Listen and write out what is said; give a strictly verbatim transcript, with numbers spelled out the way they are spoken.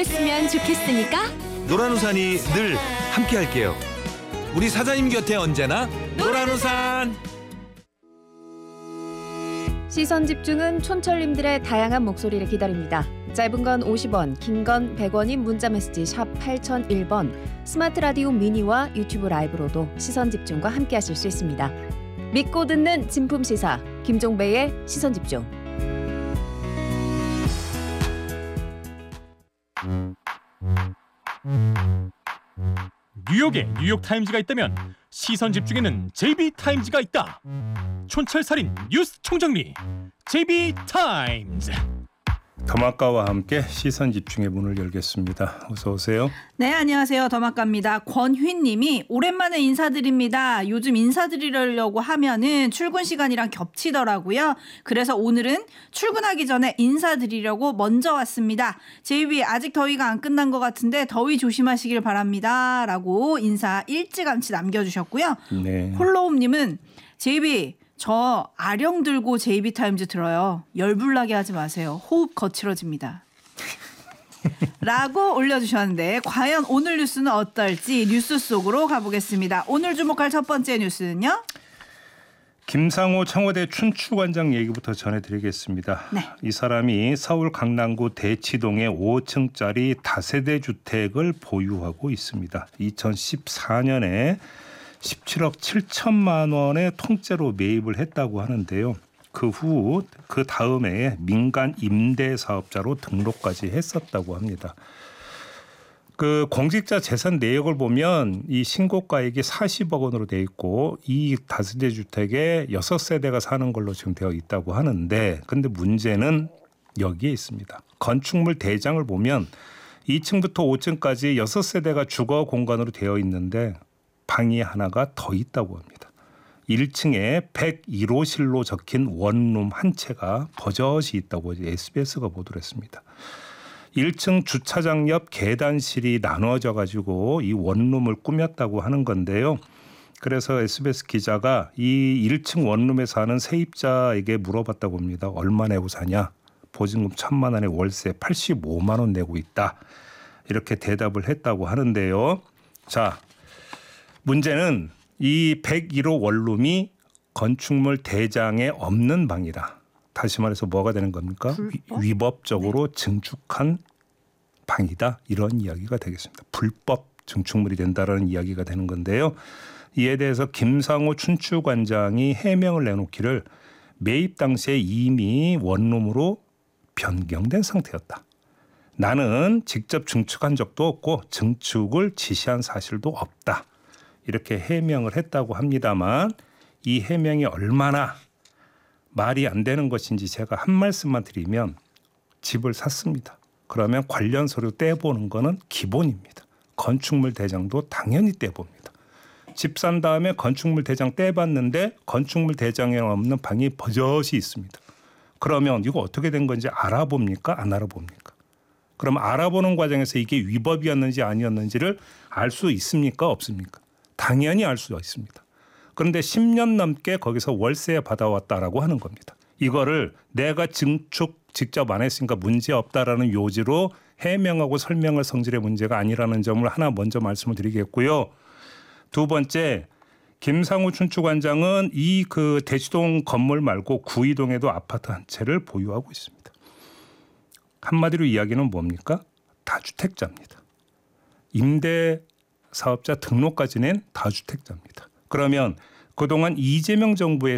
했으면 좋겠으니까 노란우산이 늘 함께할게요. 우리 사장님 곁에 언제나 노란우산. 시선 집중은 촌철님들의 다양한 목소리를 기다립니다. 짧은 건 오십 원, 긴 건 백 원인 문자메시지 샵 팔공공일 번, 스마트 라디오 미니와 유튜브 라이브로도 시선 집중과 함께하실 수 있습니다. 믿고 듣는 진품 시사 김종배의 시선 집중. 뉴욕에 뉴욕타임즈가 있다면 시선 집중에는 제이비타임즈가 있다. 촌철살인 뉴스 총정리 제이비타임즈. 더마카와 함께 시선 집중의 문을 열겠습니다. 어서 오세요. 네, 안녕하세요. 더마카입니다. 권휘님이 오랜만에 인사드립니다. 요즘 인사드리려고 하면은 출근 시간이랑 겹치더라고요. 그래서 오늘은 출근하기 전에 인사드리려고 먼저 왔습니다. 제이비 아직 더위가 안 끝난 것 같은데 더위 조심하시길 바랍니다. 라고 인사 일찌감치 남겨주셨고요. 네. 홀로움님은 제이비 저 아령 들고 제이비타임즈 들어요. 열불나게 하지 마세요. 호흡 거칠어집니다. 라고 올려주셨는데 과연 오늘 뉴스는 어떨지 뉴스 속으로 가보겠습니다. 오늘 주목할 첫 번째 뉴스는요. 김상호 청와대 춘추관장 얘기부터 전해드리겠습니다. 네. 이 사람이 서울 강남구 대치동의 오 층짜리 다세대 주택을 보유하고 있습니다. 이천십사 년에 십칠억 칠천만 원의 통째로 매입을 했다고 하는데요. 그 후 그 다음에 민간 임대 사업자로 등록까지 했었다고 합니다. 그 공직자 재산 내역을 보면 이 신고가액이 사십억 원으로 돼 있고 이 다세대 주택에 여섯 세대가 사는 걸로 지금 되어 있다고 하는데, 근데 문제는 여기에 있습니다. 건축물 대장을 보면 이 층부터 오 층까지 여섯 세대가 주거 공간으로 되어 있는데 방이 하나가 더 있다고 합니다. 일 층에 백일 호실로 적힌 원룸 한 채가 버젓이 있다고 에스비에스가 보도를 했습니다. 일 층 주차장 옆 계단실이 나눠져 가지고 이 원룸을 꾸몄다고 하는 건데요. 그래서 에스비에스 기자가 이 일 층 원룸에 사는 세입자에게 물어봤다고 합니다. 얼마 내고 사냐? 보증금 천만 원에 월세 팔십오만 원 내고 있다. 이렇게 대답을 했다고 하는데요. 자, 문제는 이 백일 호 원룸이 건축물 대장에 없는 방이다. 다시 말해서 뭐가 되는 겁니까? 불법? 위법적으로 증축한 방이다. 이런 이야기가 되겠습니다. 불법 증축물이 된다라는 이야기가 되는 건데요. 이에 대해서 김상호 춘추관장이 해명을 내놓기를 매입 당시에 이미 원룸으로 변경된 상태였다. 나는 직접 증축한 적도 없고 증축을 지시한 사실도 없다. 이렇게 해명을 했다고 합니다만 이 해명이 얼마나 말이 안 되는 것인지 제가 한 말씀만 드리면, 집을 샀습니다. 그러면 관련 서류 떼보는 거는 기본입니다. 건축물 대장도 당연히 떼봅니다. 집 산 다음에 건축물 대장 떼봤는데 건축물 대장에 없는 방이 버젓이 있습니다. 그러면 이거 어떻게 된 건지 알아봅니까? 안 알아봅니까? 그럼 알아보는 과정에서 이게 위법이었는지 아니었는지를 알 수 있습니까? 없습니까? 당연히 알 수가 있습니다. 그런데 십 년 넘게 거기서 월세 받아왔다라고 하는 겁니다. 이거를 내가 증축 직접 안 했으니까 문제없다라는 요지로 해명하고 설명을 성질의 문제가 아니라는 점을 하나 먼저 말씀을 드리겠고요. 두 번째, 김상호 춘추관장은 이 그 대치동 건물 말고 구이동에도 아파트 한 채를 보유하고 있습니다. 한마디로 이야기는 뭡니까? 다주택자입니다. 임대 사업자 등록까지 낸 다주택자입니다. 그러면 그동안 이재명 정부의